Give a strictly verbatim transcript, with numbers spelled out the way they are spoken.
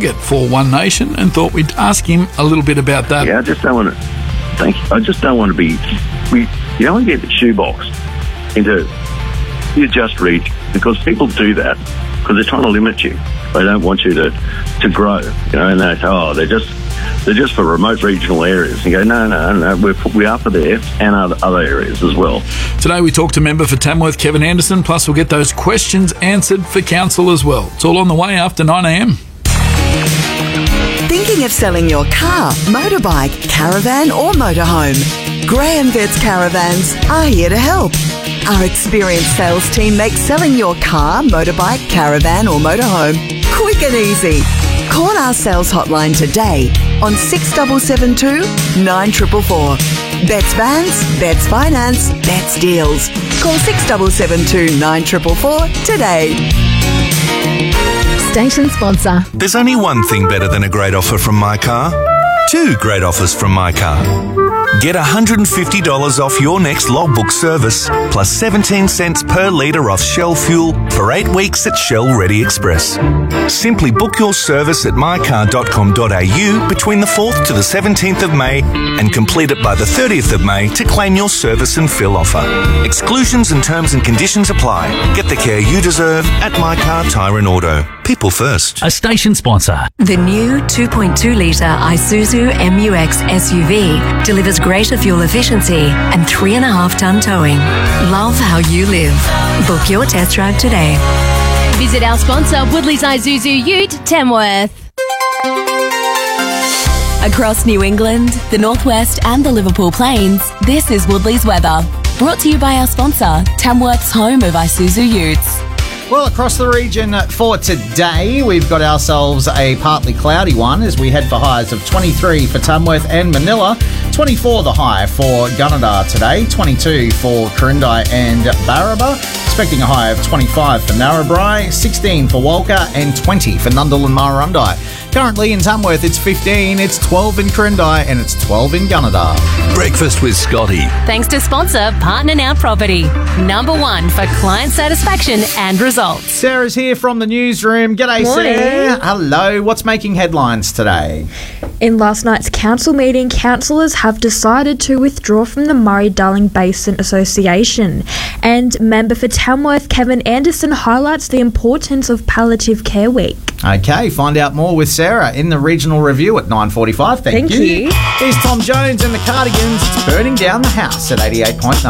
target for One Nation and thought we'd ask him a little bit about that. Yeah, I just don't want to. Thank you. I just don't want to be. We, you don't want to get shoeboxed into your just reach, because people do that because they're trying to limit you. They don't want you to, to grow, you know. And they say, oh, they're just they're just for remote regional areas. And you go, no, no, no. We're we are for there and other other areas as well. Today we talk to member for Tamworth Kevin Anderson. Plus we'll get those questions answered for council as well. It's all on the way after nine a m. Thinking of selling your car, motorbike, caravan or motorhome? Graham Vets Caravans are here to help. Our experienced sales team makes selling your car, motorbike, caravan or motorhome quick and easy. Call our sales hotline today on six seven seven two, nine four four four. Vets Vans, Vets Finance, Vets Deals. Call six seven seven two, nine four four four today. Station sponsor. There's only one thing better than a great offer from My Car. Two great offers from My Car. Get one hundred fifty dollars off your next logbook service, plus seventeen cents per litre off Shell fuel for eight weeks at Shell Ready Express. Simply book your service at my car dot com dot a u between the fourth to the seventeenth of May and complete it by the thirtieth of May to claim your service and fill offer. Exclusions and terms and conditions apply. Get the care you deserve at My Car Tyre and Auto. People first. A station sponsor. The new two point two litre Isuzu M U X S U V delivers greater fuel efficiency and three and a half tonne towing. Love how you live. Book your test drive today. Visit our sponsor, Woodley's Isuzu Ute, Tamworth. Across New England, the Northwest and the Liverpool Plains, this is Woodley's weather. Brought to you by our sponsor, Tamworth's home of Isuzu Utes. Well, across the region for today, we've got ourselves a partly cloudy one as we head for highs of twenty-three for Tamworth and Manila, twenty-four the high for Gunnedah today, twenty-two for Corindai and Barraba, expecting a high of twenty-five for Narrabri, sixteen for Walker and twenty for Nundle and Murrurundi. Currently in Tamworth it's fifteen, it's twelve in Corindai and it's twelve in Gunnedah. Breakfast with Scotty. Thanks to sponsor Partner Now Property. Number one for client satisfaction and results. Sarah's here from the newsroom. G'day, Morning. Sarah. Hello. What's making headlines today? In last night's council meeting, councillors have decided to withdraw from the Murray-Darling Basin Association. And member for Tamworth, Kevin Anderson, highlights the importance of Palliative Care Week. Okay, find out more with Sarah in the regional review at nine forty-five. Thank, Thank you. Here's Tom Jones and the Cardigans. It's burning down the house at eighty-eight point nine.